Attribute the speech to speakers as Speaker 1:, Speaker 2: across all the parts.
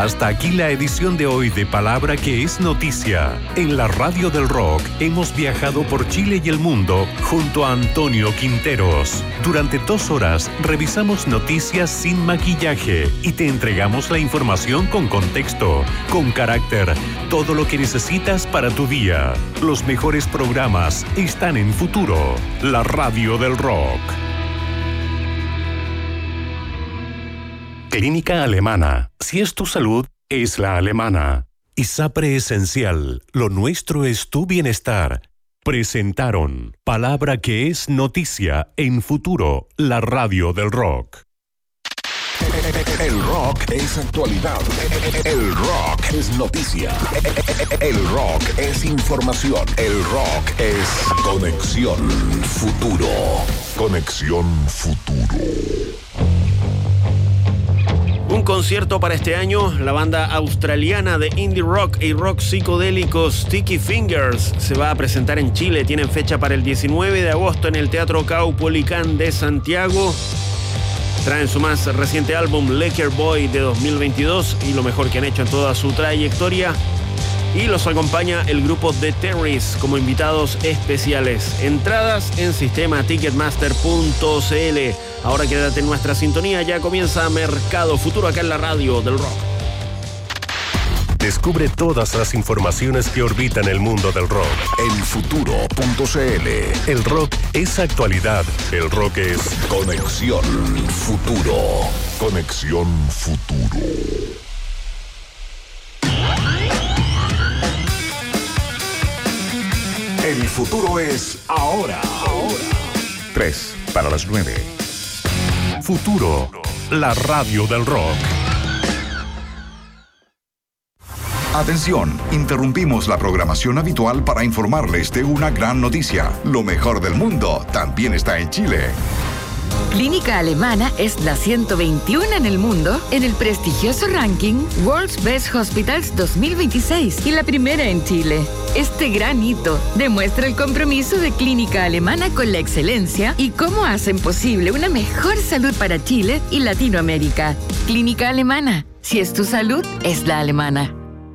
Speaker 1: Hasta aquí la edición de hoy de Palabra que es Noticia. En la Radio del Rock hemos viajado por Chile y el mundo junto a Antonio Quinteros. Durante 2 horas revisamos noticias sin maquillaje y te entregamos la información con contexto, con carácter, todo lo que necesitas para tu día. Los mejores programas están en Futuro, la Radio del Rock. Clínica Alemana. Si es tu salud, es la alemana. ISAPRE Esencial. Lo nuestro es tu bienestar. Presentaron Palabra que es Noticia en Futuro, la Radio del Rock.
Speaker 2: El rock es actualidad. El rock es noticia. El rock es información. El rock es Conexión Futuro. Conexión Futuro.
Speaker 3: Un concierto para este año. La banda australiana de indie rock y rock psicodélico Sticky Fingers se va a presentar en Chile. Tienen fecha para el 19 de agosto en el Teatro Caupolicán de Santiago. Traen su más reciente álbum Laker Boy de 2022 y lo mejor que han hecho en toda su trayectoria. Y los acompaña el grupo The Terrys como invitados especiales. Entradas en sistema ticketmaster.cl. Ahora quédate en nuestra sintonía, ya comienza Mercado Futuro acá en la Radio del Rock.
Speaker 1: Descubre todas las informaciones que orbitan el mundo del rock
Speaker 2: en futuro.cl.
Speaker 1: El rock es actualidad. El rock es
Speaker 2: Conexión Futuro. Conexión Futuro. El futuro es ahora. 3 para las 9.
Speaker 1: Futuro, la Radio del Rock.
Speaker 4: Atención, interrumpimos la programación habitual para informarles de una gran noticia. Lo mejor del mundo también está en Chile.
Speaker 5: Clínica Alemana es la 121 en el mundo en el prestigioso ranking World's Best Hospitals 2026 y la primera en Chile. Este gran hito demuestra el compromiso de Clínica Alemana con la excelencia y cómo hacen posible una mejor salud para Chile y Latinoamérica. Clínica Alemana. Si es tu salud, es la alemana.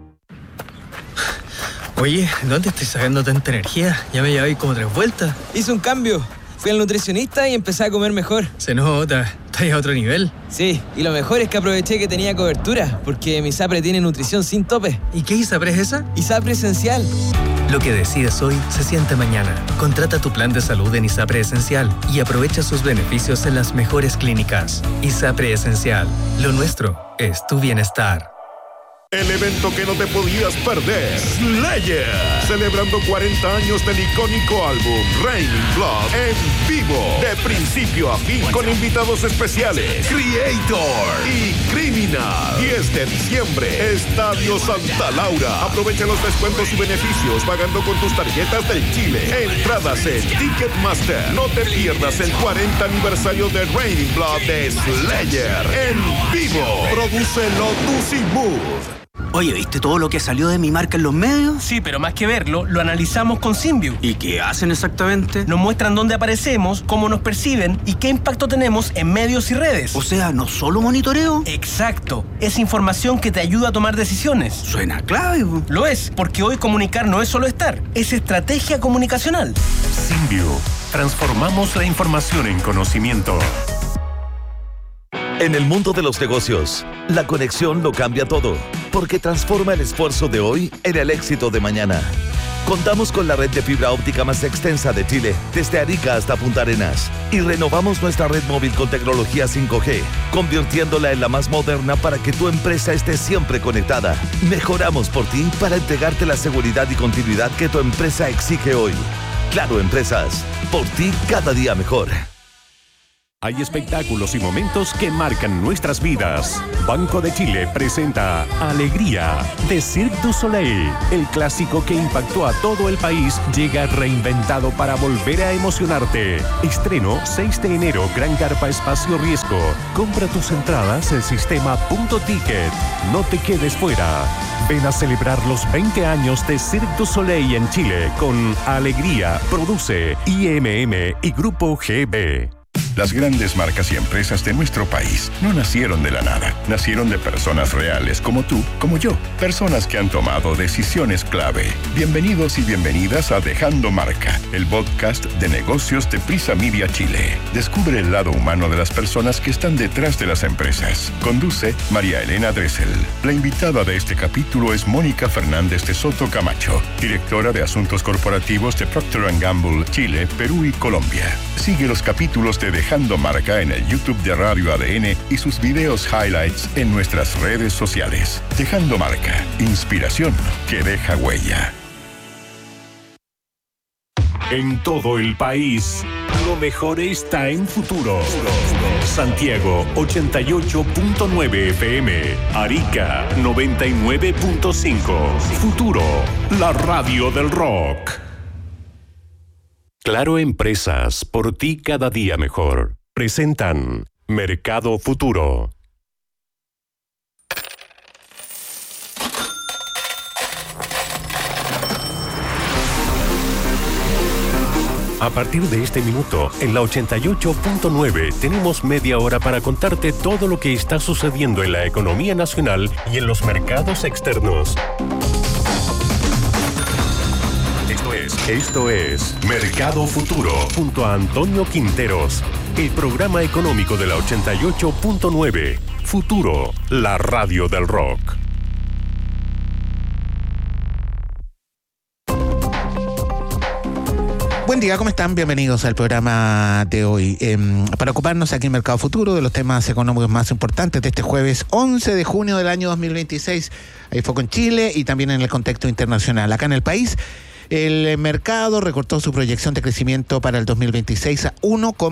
Speaker 6: Oye, ¿dónde estoy sacando tanta energía? Ya me llevé como 3 vueltas.
Speaker 7: Hice un cambio. Fui al nutricionista y empecé a comer mejor.
Speaker 6: Se nota, estás a otro nivel.
Speaker 7: Sí, y lo mejor es que aproveché que tenía cobertura, porque mi ISAPRE tiene nutrición sin tope.
Speaker 6: ¿Y qué ISAPRE es esa?
Speaker 7: ISAPRE Esencial.
Speaker 6: Lo que decides hoy se siente mañana. Contrata tu plan de salud en ISAPRE Esencial y aprovecha sus beneficios en las mejores clínicas. ISAPRE Esencial. Lo nuestro es tu bienestar.
Speaker 2: El evento que no te podías perder, Slayer, celebrando 40 años del icónico álbum Raining Blood en vivo, de principio a fin, con invitados especiales, Creator y Criminal. 10 de diciembre, Estadio Santa Laura. Aprovecha los descuentos y beneficios pagando con tus tarjetas del Chile. Entradas en Ticketmaster. No te pierdas el 40 aniversario de Raining Blood de Slayer en vivo. Produce Lotus y Mood.
Speaker 8: Oye, ¿viste todo lo que salió de mi marca en los medios?
Speaker 9: Sí, pero más que verlo, lo analizamos con Symbiu.
Speaker 8: ¿Y qué hacen exactamente?
Speaker 9: Nos muestran dónde aparecemos, cómo nos perciben y qué impacto tenemos en medios y redes.
Speaker 8: O sea, ¿no solo monitoreo?
Speaker 9: Exacto. Es información que te ayuda a tomar decisiones.
Speaker 8: Suena clave.
Speaker 9: Lo es, porque hoy comunicar no es solo estar, es estrategia comunicacional.
Speaker 1: Symbiu. Transformamos la información en conocimiento.
Speaker 10: En el mundo de los negocios, la conexión lo cambia todo, porque transforma el esfuerzo de hoy en el éxito de mañana. Contamos con la red de fibra óptica más extensa de Chile, desde Arica hasta Punta Arenas, y renovamos nuestra red móvil con tecnología 5G, convirtiéndola en la más moderna para que tu empresa esté siempre conectada. Mejoramos por ti para entregarte la seguridad y continuidad que tu empresa exige hoy. Claro Empresas, por ti cada día mejor.
Speaker 1: Hay espectáculos y momentos que marcan nuestras vidas. Banco de Chile presenta Alegría de Cirque du Soleil. El clásico que impactó a todo el país llega reinventado para volver a emocionarte. Estreno 6 de enero, Gran Carpa Espacio Riesgo. Compra tus entradas en sistema.ticket. No te quedes fuera. Ven a celebrar los 20 años de Cirque du Soleil en Chile con Alegría. Produce IMM y Grupo GB.
Speaker 11: Las grandes marcas y empresas de nuestro país no nacieron de la nada. Nacieron de personas reales como tú, como yo. Personas que han tomado decisiones clave. Bienvenidos y bienvenidas a Dejando Marca, el podcast de negocios de Prisa Media Chile. Descubre el lado humano de las personas que están detrás de las empresas. Conduce María Elena Dressel. La invitada de este capítulo es Mónica Fernández de Soto Camacho, directora de Asuntos Corporativos de Procter & Gamble, Chile, Perú y Colombia. Sigue los capítulos de Dejando Marca en el YouTube de Radio ADN y sus videos highlights en nuestras redes sociales. Dejando Marca, inspiración que deja huella.
Speaker 1: En todo el país, lo mejor está en Futuro. Santiago 88.9 FM, Arica 99.5. Futuro, la radio del rock. Claro Empresas, por ti cada día mejor. Presentan Mercado Futuro. A partir de este minuto, en la 88.9 tenemos media hora para contarte todo lo que está sucediendo en la economía nacional y en los mercados externos. Esto es Mercado Futuro, junto a Antonio Quinteros, el programa económico de la 88.9. Futuro, la radio del rock.
Speaker 12: Buen día, ¿cómo están? Bienvenidos al programa de hoy. Para ocuparnos aquí en Mercado Futuro de los temas económicos más importantes de este jueves 11 de junio del año 2026. Hay foco en Chile y también en el contexto internacional. Acá en el país, el mercado recortó su proyección de crecimiento para el 2026 a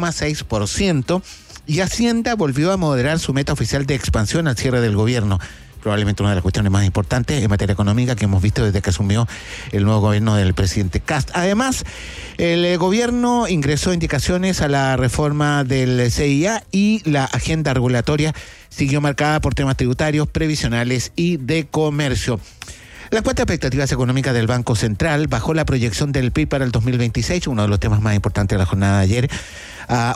Speaker 12: 1,6% y Hacienda volvió a moderar su meta oficial de expansión al cierre del gobierno. Probablemente una de las cuestiones más importantes en materia económica que hemos visto desde que asumió el nuevo gobierno del presidente Kast. Además, el gobierno ingresó indicaciones a la reforma del CIA y la agenda regulatoria siguió marcada por temas tributarios, previsionales y de comercio. La encuesta de expectativas económicas del Banco Central bajó la proyección del PIB para el 2026, uno de los temas más importantes de la jornada de ayer, a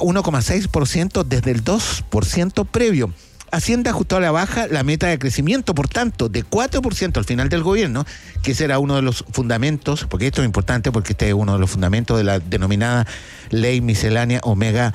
Speaker 12: 1,6% desde el 2% previo. Hacienda ajustó a la baja la meta de crecimiento, por tanto, de 4% al final del gobierno, que será uno de los fundamentos, porque esto es importante, porque este es uno de los fundamentos de la denominada Ley Miscelánea Omega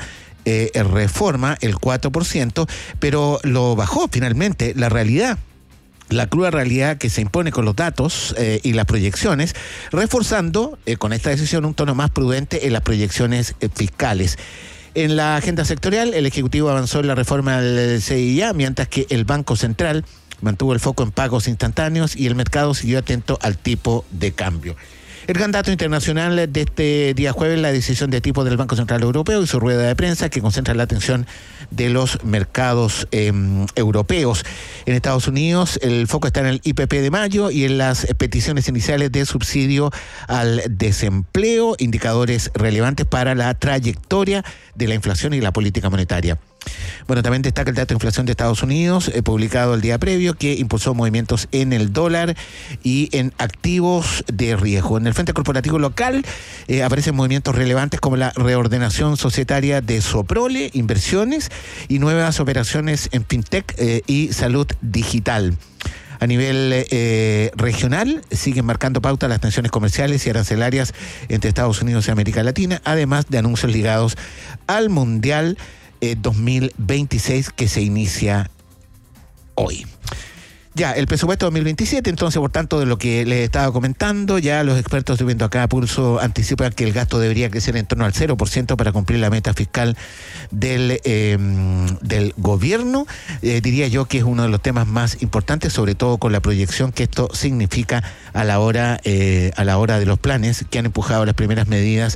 Speaker 12: Reforma, el 4%, pero lo bajó finalmente la realidad. La cruda realidad que se impone con los datos y las proyecciones, reforzando con esta decisión un tono más prudente en las proyecciones fiscales. En la agenda sectorial, el Ejecutivo avanzó en la reforma del CIA, mientras que el Banco Central mantuvo el foco en pagos instantáneos y el mercado siguió atento al tipo de cambio. El gran dato internacional de este día jueves, la decisión de tipo del Banco Central Europeo y su rueda de prensa que concentra la atención de los mercados europeos. En Estados Unidos, el foco está en el IPP de mayo y en las peticiones iniciales de subsidio al desempleo, indicadores relevantes para la trayectoria de la inflación y la política monetaria. Bueno, también destaca el dato de inflación de Estados Unidos, publicado el día previo, que impulsó movimientos en el dólar y en activos de riesgo. En el frente corporativo local aparecen movimientos relevantes como la reordenación societaria de Soprole, inversiones y nuevas operaciones en fintech y salud digital. A nivel regional, siguen marcando pauta las tensiones comerciales y arancelarias entre Estados Unidos y América Latina, además de anuncios ligados al Mundial 2026 que se inicia hoy. Ya, el presupuesto 2027, entonces, por tanto, de lo que les estaba comentando, ya los expertos, estoy viendo acá a pulso, anticipan que el gasto debería crecer en torno al 0% para cumplir la meta fiscal del gobierno. Diría yo que es uno de los temas más importantes, sobre todo con la proyección que esto significa a la hora de los planes que han empujado las primeras medidas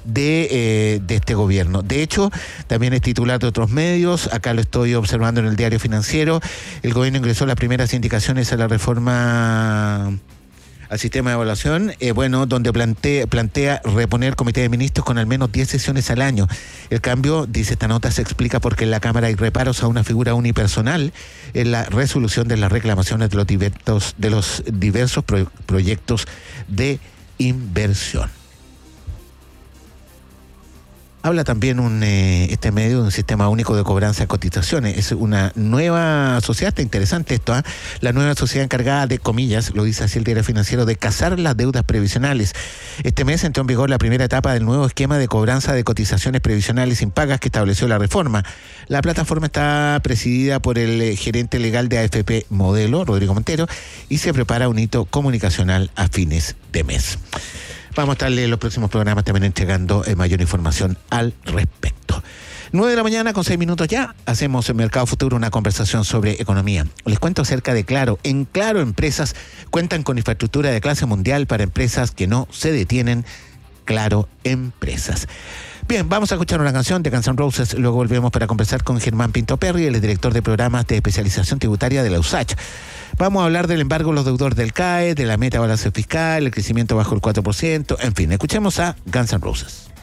Speaker 12: de este gobierno. De hecho, también es titular de otros medios, acá lo estoy observando en el Diario Financiero, el gobierno ingresó las primeras indicaciones a la reforma al sistema de evaluación, donde plantea reponer comité de ministros con al menos 10 sesiones al año. El cambio, dice esta nota, se explica porque en la Cámara hay reparos a una figura unipersonal en la resolución de las reclamaciones de los diversos proyectos de inversión. Habla también este medio de un sistema único de cobranza de cotizaciones. Es una nueva sociedad, está interesante esto, ¿eh? La nueva sociedad encargada de, comillas, lo dice así el diario financiero, de cazar las deudas previsionales. Este mes entró en vigor la primera etapa del nuevo esquema de cobranza de cotizaciones previsionales impagas que estableció la reforma. La plataforma está presidida por el gerente legal de AFP Modelo, Rodrigo Montero, y se prepara un hito comunicacional a fines de mes. Vamos a estarle en los próximos programas también entregando mayor información al respecto. 9 de la mañana con 6 minutos ya. Hacemos en Mercado Futuro una conversación sobre economía. Les cuento acerca de Claro. En Claro Empresas cuentan con infraestructura de clase mundial para empresas que no se detienen. Claro Empresas. Bien, vamos a escuchar una canción de Guns N' Roses. Luego volvemos para conversar con Germán Pinto Perry, el director de programas de especialización tributaria de la USACH. Vamos a hablar del embargo de los deudores del CAE, de la meta balance fiscal, el crecimiento bajo el 4%, en fin, escuchemos a Guns N' Roses.